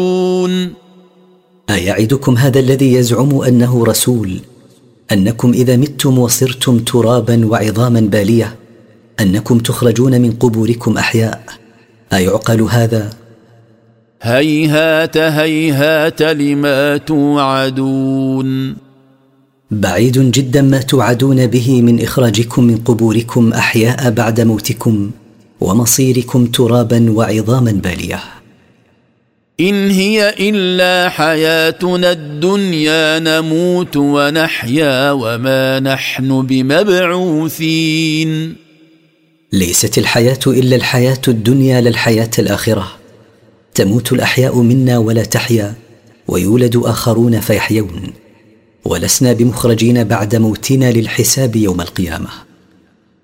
أيعدكم هذا الذي يزعم أنه رسول أنكم إذا متم وصرتم ترابا وعظاما بالية أنكم تخرجون من قبوركم أحياء؟ أيعقل هذا؟ هيهات هيهات لما توعدون. بعيد جدا ما توعدون به من إخراجكم من قبوركم أحياء بعد موتكم ومصيركم ترابا وعظاما بالية. إن هي إلا حياتنا الدنيا نموت ونحيا وما نحن بمبعوثين. ليست الحياة إلا الحياة الدنيا لا الحياة الآخرة. تموت الأحياء منا ولا تحيا، ويولد آخرون فيحيون، ولسنا بمخرجين بعد موتنا للحساب يوم القيامة.